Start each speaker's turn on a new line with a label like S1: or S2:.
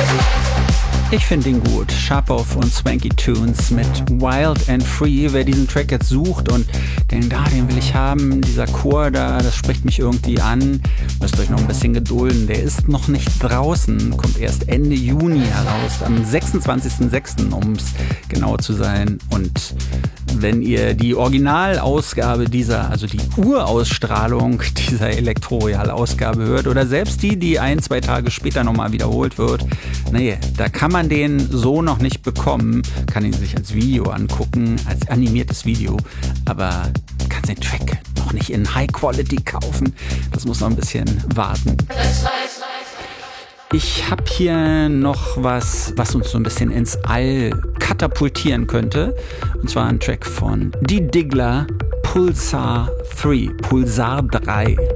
S1: Ich finde ihn gut. Sharpoff und Swanky Tunes mit Wild and Free. Wer diesen Track jetzt sucht und denkt, den will ich haben, dieser Chor da, das spricht mich irgendwie an, müsst euch noch ein bisschen gedulden. Der ist noch nicht draußen, kommt erst Ende Juni heraus, am 26.06., um es genau zu sein. Und wenn ihr die Originalausgabe also die Urausstrahlung dieser Elektroreal-Ausgabe hört oder selbst die 1-2 Tage später nochmal wiederholt wird, da kann man den so noch nicht bekommen, kann ihn sich als Video angucken, als animiertes Video, aber kann den Track noch nicht in High Quality kaufen. Das muss noch ein bisschen warten. Ich habe hier noch was uns so ein bisschen ins All katapultieren könnte. Und zwar ein Track von Die Diggler, Pulsar 3.